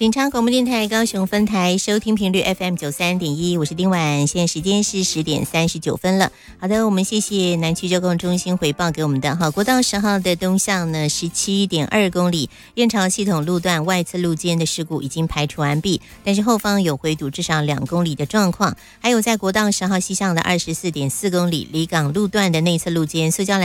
警察广播电台高雄分台收听频率 FM93.1，我是丁婉，现在时间是10点39分了。好的，我们谢谢南区交通中心回报给我们的国道10号的东向呢17.2公里燕巢系统路段外侧路肩的事故已经排除完毕，但是后方有回堵至少2公里的状况，还有在国道10号西向的24.4公里离港路段的内侧路肩塑胶